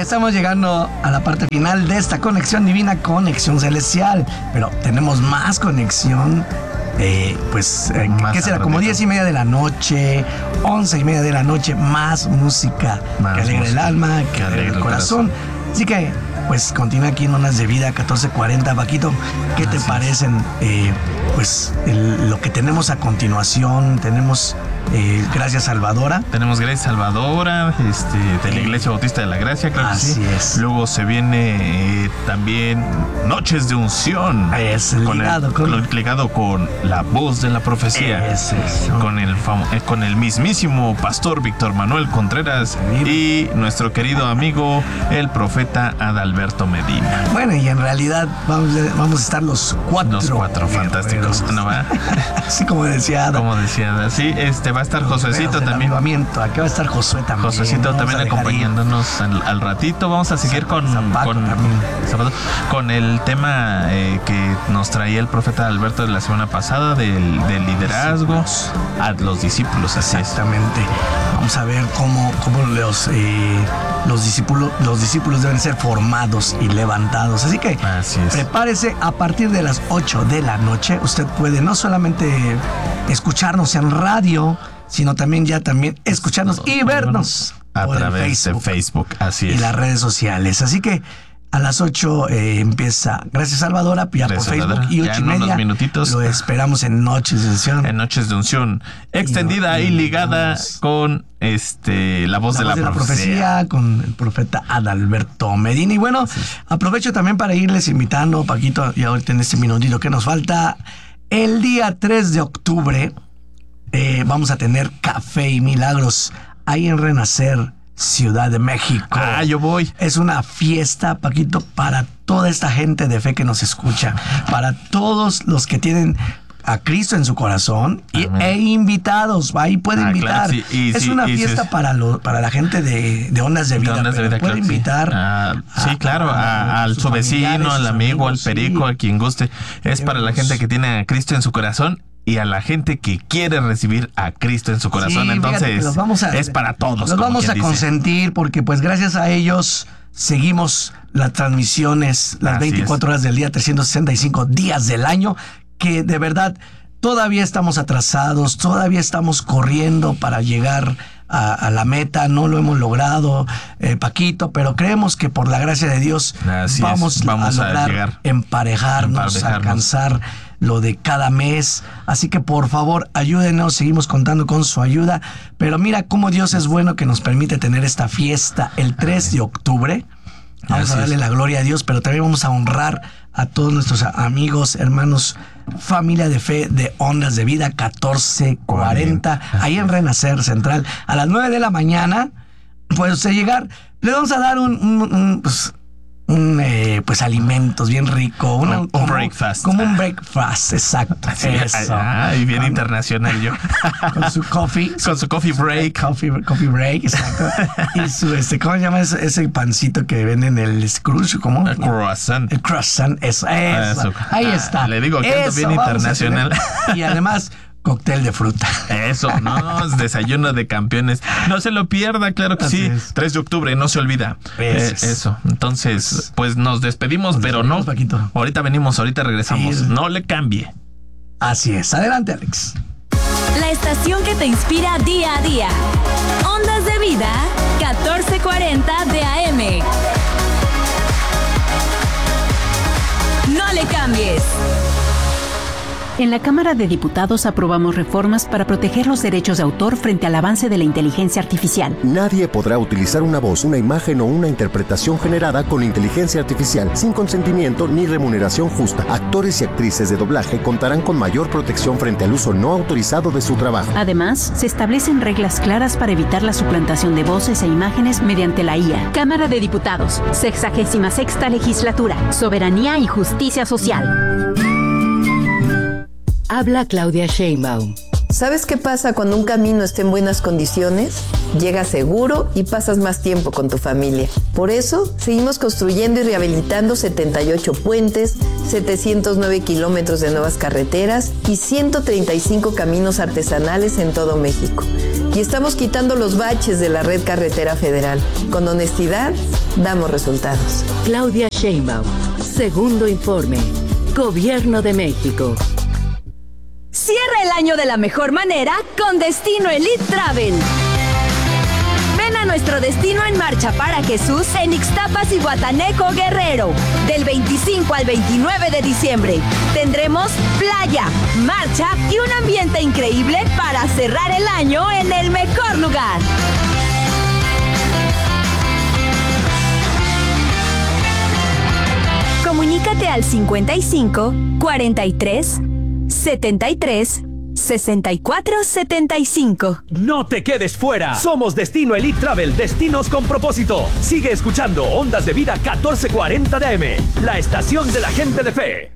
estamos llegando a la parte final de esta conexión divina, conexión celestial. Pero tenemos más conexión. ¿Qué será? Como 10:30 de la noche, 11:30 de la noche, más música Más que alegra música, el alma, que alegra el corazón. Así que, pues, continúa aquí en Ondas de Vida 1440. Paquito, ¿qué te parecen? Lo que tenemos a continuación. Tenemos Gracia Salvadora. Tenemos Gracia Salvadora, de la Iglesia Bautista de la Gracia, claro que sí. Así es. Luego se viene también Noches de Unción. Es ligado con la voz de la profecía. Es eso. Con el mismísimo pastor Víctor Manuel Contreras y nuestro querido amigo, el profeta Adalberto Medina. Bueno, y en realidad vamos a estar los cuatro. Los cuatro fantásticos, ¿no va? Así como decía Ada. Sí, va a estar Josuecito también. Aquí va a estar Josué también. Josuecito también acompañándonos al ratito. Vamos a seguir con el tema que nos traía el profeta Alberto de la semana pasada del liderazgo a los discípulos. Exactamente. Vamos a ver cómo los discípulos deben ser formados y levantados. Así que prepárese. A partir de las 8 de la noche usted puede no solamente escucharnos en radio, sino también escucharnos y vernos a través de Facebook. Así es. Y las redes sociales. Así que a las 8 empieza Gracias Salvadora, ya por Facebook, y 8:30 lo esperamos en Noches de Unción. En Noches de Unción, extendida y ligada con la voz de la profecía, con el profeta Adalberto Medina. Y bueno, aprovecho también para irles invitando, Paquito, y ahorita en este minutito que nos falta, el día 3 de octubre vamos a tener Café y Milagros ahí en Renacer, Ciudad de México. Yo voy. Es una fiesta, Paquito, para toda esta gente de fe que nos escucha, para todos los que tienen a Cristo en su corazón e invitados. Ahí puede invitar. Claro, sí, es una fiesta para la gente de Ondas de Vida. Puede invitar al su vecino, al amigo, al perico, a quien guste. Es para la gente que tiene a Cristo en su corazón y a la gente que quiere recibir a Cristo en su corazón. Entonces, es para todos. Los vamos a consentir porque, pues, gracias a ellos seguimos las transmisiones las 24 horas del día, 365 días del año, que de verdad todavía estamos atrasados, todavía estamos corriendo para llegar a la meta. No lo hemos logrado, Paquito, pero creemos que por la gracia de Dios vamos a lograr llegar, emparejarnos, alcanzar lo de cada mes. Así que por favor, ayúdenos, seguimos contando con su ayuda. Pero mira cómo Dios es bueno, que nos permite tener esta fiesta el 3 de octubre. Vamos a darle la gloria a Dios, pero también vamos a honrar a todos nuestros amigos, hermanos, familia de fe de Ondas de Vida 1440, ahí en Renacer Central, a las 9 de la mañana. Puede usted llegar. Le vamos a dar alimentos bien rico, un breakfast. Como un breakfast, exacto. Y bien internacional yo. Con su coffee. Con su coffee break. Coffee break, exacto. Y su, ¿cómo se llama ese pancito que venden, el scrooge? ¿Cómo? El croissant. El croissant, eso. Ahí está. Le digo que ando bien internacional. Y además, cóctel de fruta. Eso, es desayuno de campeones. No se lo pierda, claro que Así sí. es. 3 de octubre, no se olvida. Eso. Entonces, pues nos despedimos, pero no. Paquito. Ahorita venimos, ahorita regresamos. Sí. No le cambie. Así es. Adelante, Alex. La estación que te inspira día a día. Ondas de Vida, 1440 de AM. No le cambies. En la Cámara de Diputados aprobamos reformas para proteger los derechos de autor frente al avance de la inteligencia artificial. Nadie podrá utilizar una voz, una imagen o una interpretación generada con inteligencia artificial sin consentimiento ni remuneración justa. Actores y actrices de doblaje contarán con mayor protección frente al uso no autorizado de su trabajo. Además, se establecen reglas claras para evitar la suplantación de voces e imágenes mediante la IA. Cámara de Diputados, 66ª Legislatura, Soberanía y Justicia Social. Habla Claudia Sheinbaum. ¿Sabes qué pasa cuando un camino está en buenas condiciones? Llegas seguro y pasas más tiempo con tu familia. Por eso, seguimos construyendo y rehabilitando 78 puentes, 709 kilómetros de nuevas carreteras y 135 caminos artesanales en todo México. Y estamos quitando los baches de la red carretera federal. Con honestidad, damos resultados. Claudia Sheinbaum, segundo informe. Gobierno de México. Cierra el año de la mejor manera con Destino Elite Travel. Ven a nuestro Destino en Marcha para Jesús en Ixtapas y Guataneco, Guerrero. Del 25 al 29 de diciembre tendremos playa, marcha y un ambiente increíble para cerrar el año en el mejor lugar. Comunícate al 55 43 73 64 75. No te quedes fuera. Somos Destino Elite Travel, destinos con propósito. Sigue escuchando Ondas de Vida 1440 de AM, la estación de la gente de fe.